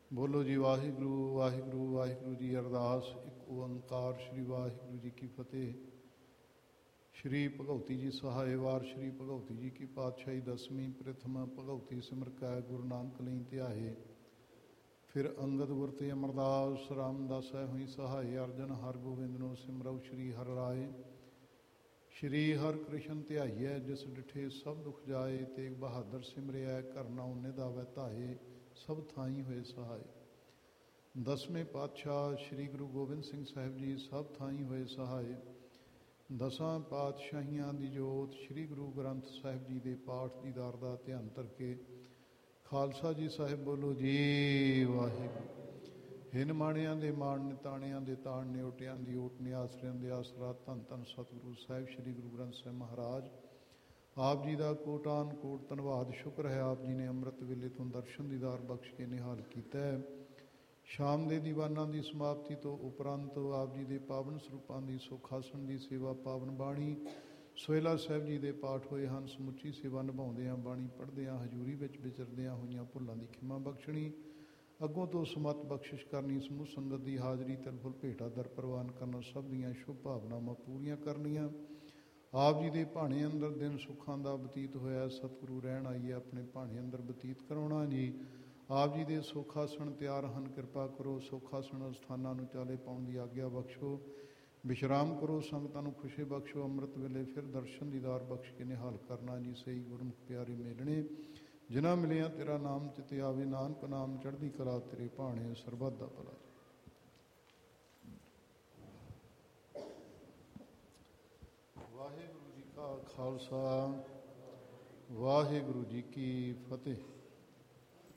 ਬੋਲੋ ਜੀ ਵਾਹਿਗੁਰੂ ਵਾਹਿਗੁਰੂ ਵਾਹਿਗੁਰੂ ਜੀ। ਅਰਦਾਸ ਇੱਕ ਓੰਕਾਰ ਸ੍ਰੀ ਵਾਹਿਗੁਰੂ ਜੀ ਕੀ ਫਤਿਹ। ਸ਼੍ਰੀ ਭਗਉਤੀ ਜੀ ਸਹਾਇ ਵਾਰ ਸ਼੍ਰੀ ਭਗਉਤੀ ਜੀ ਕੀ ਪਾਤਸ਼ਾਹੀ ਦਸਵੀਂ ਪ੍ਰਥਮ ਭਗਉਤੀ ਸਿਮਰ ਕੈ ਗੁਰੂ ਨਾਨਕ ਲਈ ਧਿਆਏ। ਫਿਰ ਅੰਗਦ ਗੁਰ ਤੇ ਅਮਰਦਾਸ ਰਾਮਦਾਸੈ ਹੋਈ ਸਹਾਇ। ਅਰਜਨ ਹਰ ਗੋਬਿੰਦ ਨੂੰ ਸਿਮਰਉ ਸ਼੍ਰੀ ਹਰਿ ਰਾਏ। ਸ਼੍ਰੀ ਹਰਿ ਕ੍ਰਿਸ਼ਨ ਧਿਆਈਐ ਜਿਸ ਡਿਠੇ ਸਭ ਦੁਖ ਜਾਏ। ਤੇਗ ਬਹਾਦਰ ਸਿਮਰਿਐ ਘਰ ਨਾਉ ਨਿਧਾਵੈ ਧਾਏ। ਸਭ ਥਾਈ ਹੋਏ ਸਹਾਏ। ਦਸਵੇਂ ਪਾਤਸ਼ਾਹ ਸ਼੍ਰੀ ਗੁਰੂ ਗੋਬਿੰਦ ਸਿੰਘ ਸਾਹਿਬ ਜੀ ਸਭ ਥਾਈ ਹੋਏ ਸਹਾਏ। ਦਸਾਂ ਪਾਤਸ਼ਾਹੀਆਂ ਦੀ ਜੋਤ ਸ਼੍ਰੀ ਗੁਰੂ ਗ੍ਰੰਥ ਸਾਹਿਬ ਜੀ ਦੇ ਪਾਠ ਦੀਦਾਰ ਦਾ ਧਿਆਨ ਧਰ ਕੇ ਖਾਲਸਾ ਜੀ ਸਾਹਿਬ ਬੋਲੋ ਜੀ ਵਾਹਿਗੁਰੂ। ਹਿਨ ਮਾਣਿਆਂ ਦੇ ਮਾਣ ਨਿਤਾਣਿਆਂ ਦੇ ਤਾਣ ਨਿਓਟਿਆਂ ਦੀ ਓਟ ਨੇ ਆਸਰਿਆਂ ਦੇ ਆਸਰਾ। ਧੰਨ ਧੰਨ ਸਤਿਗੁਰੂ ਸਾਹਿਬ ਸ਼੍ਰੀ ਗੁਰੂ ਗ੍ਰੰਥ ਸਾਹਿਬ ਮਹਾਰਾਜ ਆਪ ਜੀ ਦਾ ਕੋਟਾਨ ਕੋਟ ਧੰਨਵਾਦ ਸ਼ੁਕਰ ਹੈ। ਆਪ ਜੀ ਨੇ ਅੰਮ੍ਰਿਤ ਵੇਲੇ ਤੋਂ ਦਰਸ਼ਨ ਦੀਦਾਰ ਬਖਸ਼ ਕੇ ਨਿਹਾਲ ਕੀਤਾ ਹੈ। ਸ਼ਾਮ ਦੇ ਦੀਵਾਨਾਂ ਦੀ ਸਮਾਪਤੀ ਤੋਂ ਉਪਰੰਤ ਆਪ ਜੀ ਦੇ ਪਾਵਨ ਸਰੂਪਾਂ ਦੀ ਸੁਖਾਸਣ ਦੀ ਸੇਵਾ ਪਾਵਨ ਬਾਣੀ ਸੋਹਿਲਾ ਸਾਹਿਬ ਜੀ ਦੇ ਪਾਠ ਹੋਏ ਹਨ। ਸਮੁੱਚੀ ਸੇਵਾ ਨਿਭਾਉਂਦਿਆਂ ਬਾਣੀ ਪੜ੍ਹਦਿਆਂ ਹਜ਼ੂਰੀ ਵਿੱਚ ਵਿਚਰਦਿਆਂ ਹੋਈਆਂ ਭੁੱਲਾਂ ਦੀ ਖਿਮਾ ਬਖਸ਼ਣੀ। ਅੱਗੋਂ ਤੋਂ ਸਮਤ ਬਖਸ਼ਿਸ਼ ਕਰਨੀ। ਸਮੂਹ ਸੰਗਤ ਦੀ ਹਾਜ਼ਰੀ ਤਿਲਫੁਲ ਭੇਟਾ ਦਰ ਪ੍ਰਵਾਨ ਕਰਨਾ। ਸਭ ਦੀਆਂ ਸ਼ੁਭ ਭਾਵਨਾਵਾਂ ਪੂਰੀਆਂ ਕਰਨੀਆਂ। ਆਪ ਜੀ ਦੇ ਭਾਣੇ ਅੰਦਰ ਦਿਨ ਸੁੱਖਾਂ ਦਾ ਬਤੀਤ ਹੋਇਆ। ਸਤਿਗੁਰੂ ਰਹਿਣ ਆਈਏ ਆਪਣੇ ਭਾਣੇ ਅੰਦਰ ਬਤੀਤ ਕਰਾਉਣਾ ਜੀ। ਆਪ ਜੀ ਦੇ ਸੁਖਾਸਣ ਤਿਆਰ ਹਨ। ਕਿਰਪਾ ਕਰੋ ਸੁਖਾਸਣ ਅਸਥਾਨਾਂ ਨੂੰ ਚਾਲੇ ਪਾਉਣ ਦੀ ਆਗਿਆ ਬਖਸ਼ੋ। ਵਿਸ਼ਰਾਮ ਕਰੋ ਸੰਗਤਾਂ ਨੂੰ ਖੁਸ਼ੀ ਬਖਸ਼ੋ। ਅੰਮ੍ਰਿਤ ਵੇਲੇ ਫਿਰ ਦਰਸ਼ਨ ਦੀਦਾਰ ਬਖਸ਼ ਕੇ ਨਿਹਾਲ ਕਰਨਾ ਜੀ। ਸਹੀ ਗੁਰਮੁਖ ਪਿਆਰੇ ਮੇਲਣੇ ਜਿਨ੍ਹਾਂ ਮਿਲਿਆ ਤੇਰਾ ਨਾਮ ਚਿਤੇ ਆਵੇ। ਨਾਨਕ ਨਾਮ ਚੜ੍ਹਦੀ ਕਲਾ ਤੇਰੇ ਭਾਣੇ ਸਰਬੱਤ ਦਾ ਭਲਾ। ਵਾਹਿਗੁਰੂ ਜੀ ਕਾ ਖਾਲਸਾ ਵਾਹਿਗੁਰੂ ਜੀ ਕੀ ਫਤਿਹ।